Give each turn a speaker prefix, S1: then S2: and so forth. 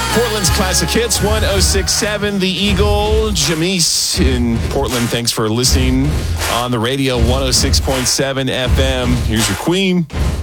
S1: Portland's Classic Hits, 106.7 The Eagle. Jamise in Portland, thanks for listening on the radio, 106.7 FM. Here's your queen.